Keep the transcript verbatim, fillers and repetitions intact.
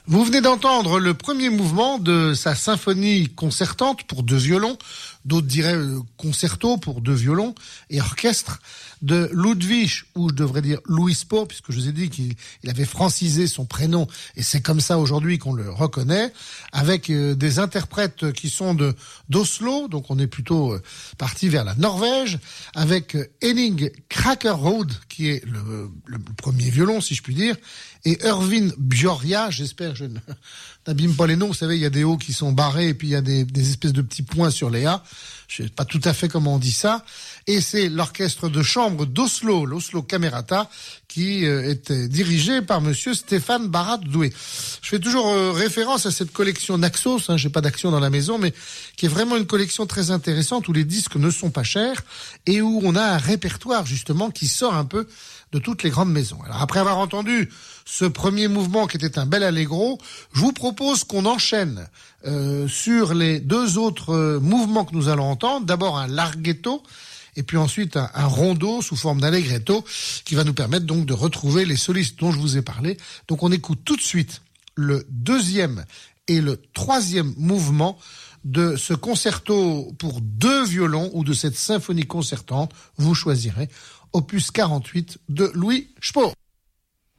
Vous venez d'entendre le premier mouvement de sa symphonie concertante pour deux violons, d'autres diraient euh, concerto pour deux violons et orchestre, de Ludwig, ou je devrais dire Louis Spohr, puisque je vous ai dit qu'il il avait francisé son prénom, et c'est comme ça aujourd'hui qu'on le reconnaît, avec euh, des interprètes qui sont de d'Oslo, donc on est plutôt euh, parti vers la Norvège, avec euh, Henning Krakerrod, qui est le, le premier violon, si je puis dire, et Erwin Bjorja, j'espère que je ne, n'abîme pas les noms, vous savez, il y a des hauts qui sont barrés, et puis il y a des, des espèces de petits points sur les A, je sais pas tout à fait comment on dit ça, et c'est l'orchestre de chambre d'Oslo, l'Oslo Camerata, qui euh, était dirigé par monsieur Stéphane Barat-Doué. Je fais toujours euh, référence à cette collection Naxos, hein, j'ai pas d'action dans la maison, mais qui est vraiment une collection très intéressante où les disques ne sont pas chers et où on a un répertoire justement qui sort un peu de toutes les grandes maisons. Alors après avoir entendu ce premier mouvement qui était un bel allegro, je vous propose qu'on enchaîne euh, sur les deux autres euh, mouvements que nous allons entendre. D'abord un larghetto et puis ensuite un, un rondo sous forme d'allegretto qui va nous permettre donc de retrouver les solistes dont je vous ai parlé. Donc on écoute tout de suite le deuxième et le troisième mouvement de ce concerto pour deux violons ou de cette symphonie concertante, vous choisirez, opus quarante-huit de Louis Spohr.